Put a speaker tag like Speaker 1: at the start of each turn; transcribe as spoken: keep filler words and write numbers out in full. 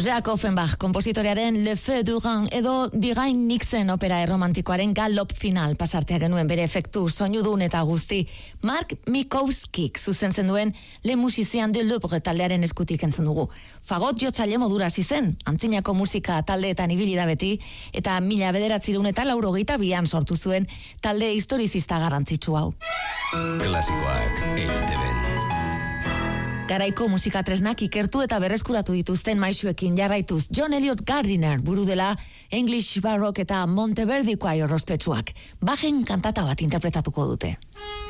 Speaker 1: Jacques Offenbach, kompositorearen Le Feu du Rhin edo Digain Nixon opera erromantikoaren galop final pasartea genuen bere efektu soinudun eta guzti. Mark Mikowskik zuzentzen duen Le Musicien de Louvre taldearen eskutik entzun dugu. Fagot jotzaile modura hasi zen, antzinako musika taldeetan ibili da beti, eta mila bederatzirun eta laurogeita bian sortu zuen talde historizista garrantzitsu hau.
Speaker 2: Klasikoak E I T B.
Speaker 1: Garaiko musika tresnak ikertu eta berreskuratu dituzten maisuekin jarraituz John Elliot Gardiner buru dela English Baroque eta Monteverdi Choir ospetsuak. Bajen kantata bat interpretatuko dute.